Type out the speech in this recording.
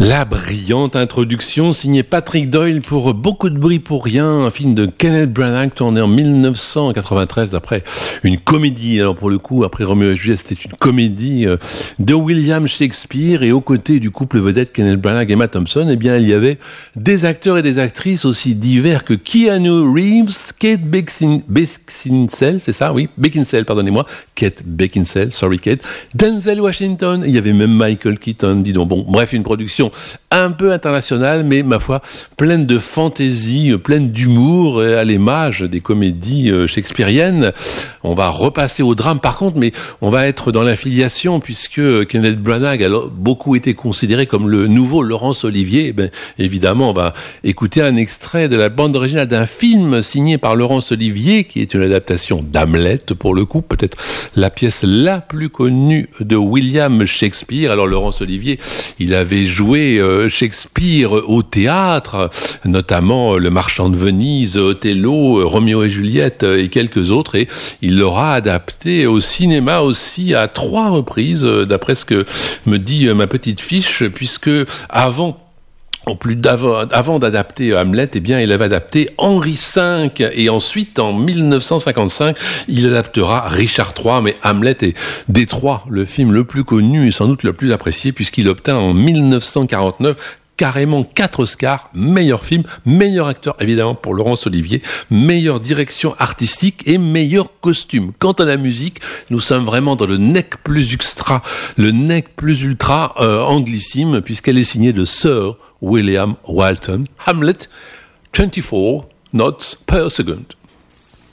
La brillante introduction signée Patrick Doyle pour Beaucoup de bruit pour rien, un film de Kenneth Branagh tourné en 1993 d'après une comédie. Alors pour le coup, après Roméo et Juliette, c'était une comédie de William Shakespeare, et aux côtés du couple vedette Kenneth Branagh et Emma Thompson, eh bien il y avait des acteurs et des actrices aussi divers que Keanu Reeves, Kate Beckinsale, c'est ça, oui, Beckinsale, pardonnez-moi, Kate Beckinsale, sorry Kate, Denzel Washington, il y avait même Michael Keaton, dis donc. Bon, bref, une production un peu internationale, mais ma foi, pleine de fantaisie, pleine d'humour, à l'image des comédies shakespeariennes. On va repasser au drame par contre, mais on va être dans l'affiliation, puisque Kenneth Branagh a beaucoup été considéré comme le nouveau Laurence Olivier. Ben, évidemment, on va écouter un extrait de la bande originale d'un film signé par Laurence Olivier, qui est une adaptation d'Hamlet, pour le coup, peut-être la pièce la plus connue de William Shakespeare. Alors Laurence Olivier, il avait joué Shakespeare au théâtre, notamment Le Marchand de Venise, Othello, Roméo et Juliette et quelques autres, et il l'aura adapté au cinéma aussi à 3 reprises, d'après ce que me dit ma petite fiche, puisque avant d'adapter Hamlet, eh bien, il avait adapté Henri V, et ensuite, en 1955, il adaptera Richard III, mais Hamlet est des 3 le film le plus connu et sans doute le plus apprécié, puisqu'il obtint en 1949 carrément 4 Oscars, meilleur film, meilleur acteur évidemment pour Laurence Olivier, meilleure direction artistique et meilleur costume. Quant à la musique, nous sommes vraiment dans le nec plus ultra anglissime, puisqu'elle est signée de Sir William Walton. Hamlet, 24 notes per second.